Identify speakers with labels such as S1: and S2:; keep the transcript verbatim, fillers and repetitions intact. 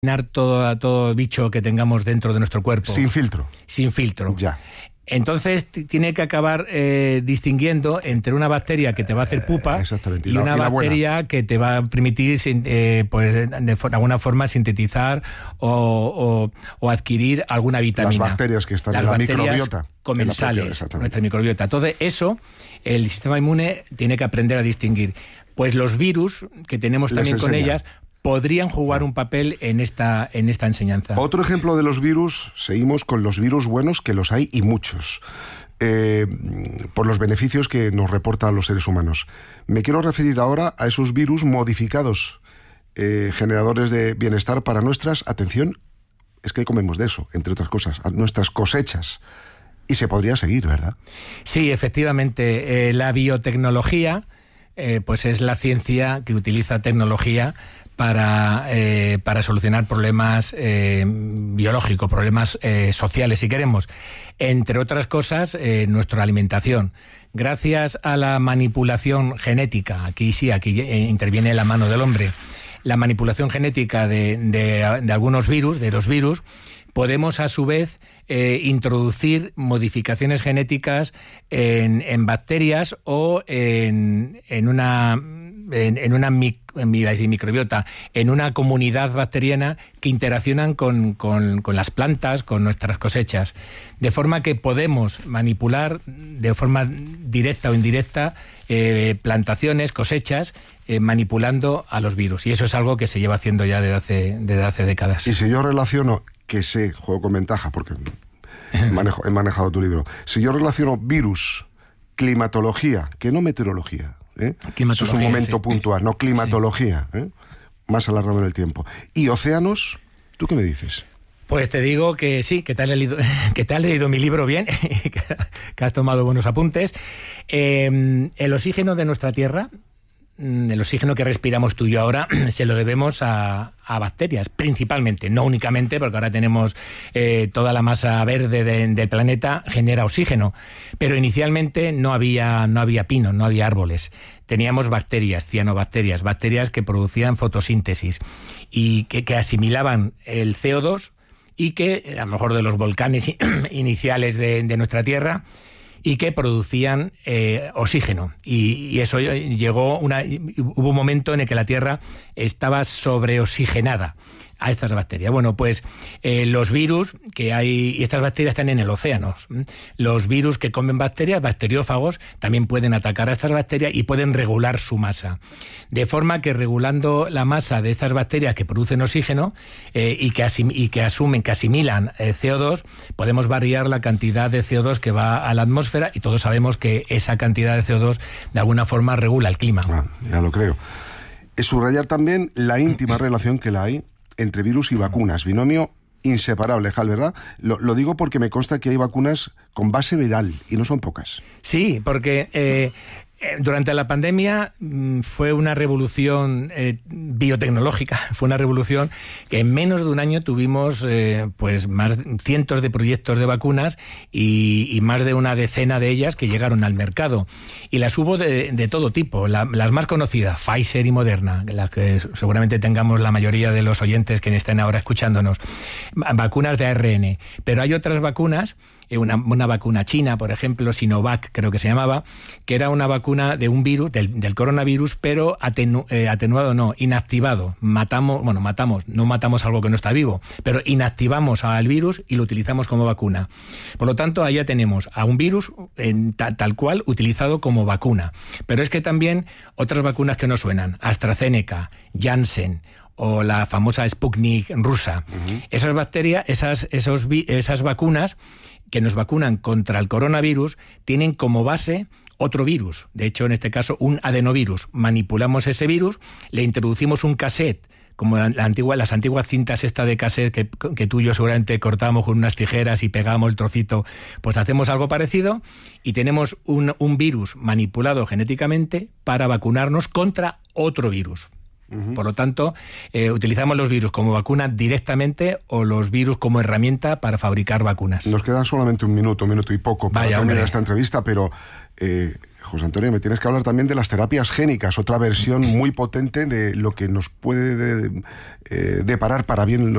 S1: todo, todo bicho que tengamos dentro de nuestro cuerpo.
S2: Sin filtro.
S1: Sin filtro.
S2: Ya.
S1: Entonces t- tiene que acabar eh, distinguiendo entre una bacteria que te va a hacer pupa
S2: eh, exactamente.
S1: y,
S2: y la,
S1: una
S2: y la
S1: bacteria
S2: buena.
S1: que te va a permitir eh, pues, de, de alguna forma sintetizar o, o, o adquirir alguna vitamina.
S2: Las bacterias que están
S1: Las
S2: en la
S1: bacterias
S2: microbiota.
S1: comensales, nuestra microbiota. Entonces eso el sistema inmune tiene que aprender a distinguir. Pues los virus que tenemos
S2: Les
S1: también con
S2: enseña.
S1: ellas podrían jugar un papel en esta, en esta enseñanza.
S2: Otro ejemplo de los virus, seguimos con los virus buenos, que los hay y muchos, eh, por los beneficios que nos reportan los seres humanos. Me quiero referir ahora a esos virus modificados, eh, generadores de bienestar para nuestras, atención, es que comemos de eso, entre otras cosas, a nuestras cosechas. Y se podría seguir, ¿verdad?
S1: Sí, efectivamente, eh, la biotecnología eh, pues es la ciencia que utiliza tecnología para, eh, para solucionar problemas eh, biológicos, problemas eh, sociales, si queremos. Entre otras cosas, eh, nuestra alimentación. Gracias a la manipulación genética, aquí sí, aquí eh, interviene la mano del hombre, la manipulación genética de, de, de algunos virus, de los virus, podemos a su vez eh, introducir modificaciones genéticas en, en bacterias o en, en una en, en una mic, en, iba a decir microbiota, en una comunidad bacteriana que interaccionan con, con, con las plantas, con nuestras cosechas, de forma que podemos manipular de forma directa o indirecta eh, plantaciones, cosechas, eh, manipulando a los virus. Y eso es algo que se lleva haciendo ya desde hace, desde hace décadas.
S2: Y si yo relaciono, que sé, juego con ventaja, porque manejo, he manejado tu libro, si yo relaciono virus, climatología, que no meteorología, ¿eh? Eso es un momento sí. puntual, no climatología, sí. ¿eh? Más alargado en el tiempo. Y océanos, ¿tú qué me dices?
S1: Pues te digo que sí, que te has leído, que te has leído mi libro bien, que has tomado buenos apuntes. Eh, el oxígeno de nuestra Tierra, el oxígeno que respiramos tú y yo ahora, se lo debemos a, a bacterias, principalmente, no únicamente, porque ahora tenemos eh, toda la masa verde de, del planeta genera oxígeno, pero inicialmente no había, no había pinos, no había árboles. Teníamos bacterias, cianobacterias, bacterias que producían fotosíntesis y que, que asimilaban el C O dos y que, a lo mejor de los volcanes iniciales de, de nuestra Tierra, y que producían eh, oxígeno. Y, y eso llegó, una, hubo un momento en el que la Tierra estaba sobreoxigenada a estas bacterias. Bueno, pues eh, los virus que hay, y estas bacterias están en el océano, los virus que comen bacterias, bacteriófagos, también pueden atacar a estas bacterias y pueden regular su masa. De forma que regulando la masa de estas bacterias que producen oxígeno eh, y, que asim, y que asumen, que asimilan eh, C O dos, podemos variar la cantidad de C O dos que va a la atmósfera y todos sabemos que esa cantidad de C O dos de alguna forma regula el clima.
S2: Ah, ya lo creo. Es subrayar también la íntima relación que la hay entre virus y vacunas, binomio inseparable, Jal, ¿verdad? Lo, lo digo porque me consta que hay vacunas con base viral y no son pocas.
S1: Sí, porque eh, durante la pandemia mmm, fue una revolución eh, biotecnológica, fue una revolución que en menos de un año tuvimos eh, pues más cientos de proyectos de vacunas y, y más de una decena de ellas que llegaron al mercado. Y las hubo de, de todo tipo, la, las más conocidas, Pfizer y Moderna, las que seguramente tengamos la mayoría de los oyentes que estén ahora escuchándonos, vacunas de A R N. Pero hay otras vacunas, una, una vacuna china, por ejemplo, Sinovac creo que se llamaba, que era una vacuna de un virus, del, del coronavirus, pero atenu, eh, atenuado no, inactivado. Matamos, bueno, matamos, no matamos algo que no está vivo, pero inactivamos al virus y lo utilizamos como vacuna. Por lo tanto, ahí ya tenemos a un virus en, ta, tal cual utilizado como vacuna. Pero es que también otras vacunas que nos suenan, AstraZeneca, Janssen o la famosa Sputnik rusa. Uh-huh. Esas bacterias, esas, esos, esas vacunas que nos vacunan contra el coronavirus tienen como base otro virus, de hecho en este caso un adenovirus. Manipulamos ese virus, le introducimos un cassette, como la, la antigua, las antiguas cintas esta de cassette que, que tú y yo seguramente cortábamos con unas tijeras y pegábamos el trocito, pues hacemos algo parecido y tenemos un, un virus manipulado genéticamente para vacunarnos contra otro virus. Uh-huh. Por lo tanto, eh, utilizamos los virus como vacuna directamente o los virus como herramienta para fabricar vacunas.
S2: Nos quedan solamente un minuto, un minuto y poco para
S1: Vaya,
S2: terminar
S1: hombre.
S2: esta entrevista, pero... Eh, José Antonio, me tienes que hablar también de las terapias génicas, otra versión muy potente de lo que nos puede de, eh, deparar para bien